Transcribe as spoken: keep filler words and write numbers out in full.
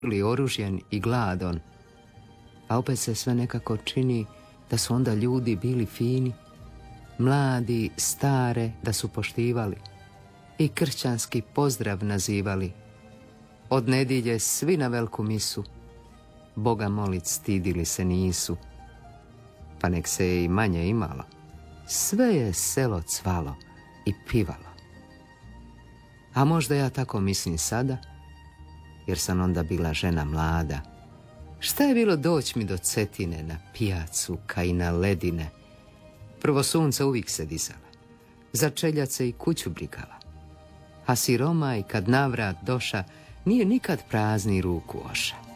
ili oružjen i gladan, a opet se sve nekako čini da su onda ljudi bili fini, mladi, stare da su poštivali i kršćanski pozdrav nazivali. Od nedjelje svi na velku misu, Boga molit stidili se nisu, pa nek se je i manje imalo, sve je selo cvalo i pivalo. A možda ja tako mislim sada, jer sam onda bila žena mlada. Šta je bilo doći mi do Cetine na pijacu, ka i na ledine? Prvo sunce uvijek se dizala, začeljat se i kuću brigala, a siroma i kad navrat doša, nije nikad prazni ruku oša.